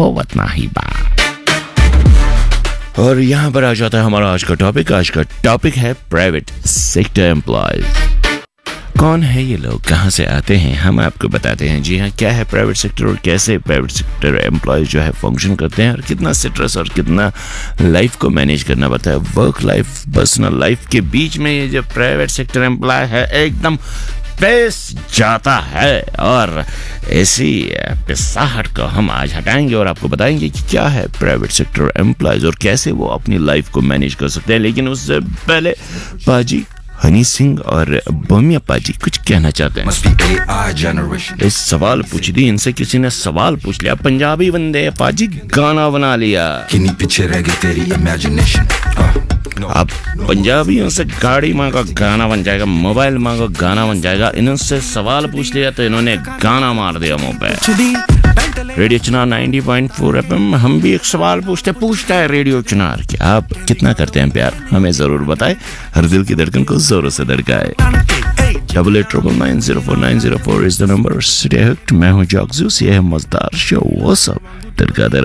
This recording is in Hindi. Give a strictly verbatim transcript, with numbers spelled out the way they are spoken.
होवत नाही बा। और यहाँ पर आ जाता है हमारा आज का टॉपिक। आज का टॉपिक है प्राइवेट सेक्टर एम्प्लॉयज। कौन है ये लोग, कहाँ से आते हैं, हम आपको बताते हैं। जी हाँ, क्या है प्राइवेट सेक्टर और कैसे प्राइवेट सेक्टर एम्प्लॉयज जो है फंक्शन करते हैं और कितना स्ट्रेस और कितना लाइफ को मैनेज करना पड़ता है, वर्क लाइफ पर्सनल लाइफ के बीच में। ये जो प्राइवेट सेक्टर एम्प्लॉय है एकदम पेश जाता है और ऐसी पिसाहट को हम आज हटाएंगे और आपको बताएंगे कि क्या है प्राइवेट सेक्टर एम्प्लॉयज और कैसे वो अपनी लाइफ को मैनेज कर सकते हैं। लेकिन उससे पहले पाजी हनी सिंह और बमिया पाजी कुछ कहना चाहते हैं। इस सवाल पूछ दी इनसे, किसी ने सवाल पूछ लिया, पंजाबी बंदे पाजी गाना बना लिया। पीछे रह गई तेरी इमेजिनेशन। अब पंजाबियों से गाड़ी मांगो गाना बन जाएगा, मोबाइल मांगो गाना बन जाएगा। इन्होंने सवाल पूछ लिया तो इन्होंने गाना मार दिया मुंह पे। रेडियो चुनार नब्बे पॉइंट चार एफएम, हम भी एक सवाल पूछते पूछता है रेडियो चुनार कि आप कितना करते हैं प्यार, हमें जरूर बताएं। हर दिल की धड़कन को जोरों से धड़काए। Double eight triple nine zero four nine zero four is the number. मैं हूँ जॉक्सूस, ये है मजेदार शो। वो सब धड़का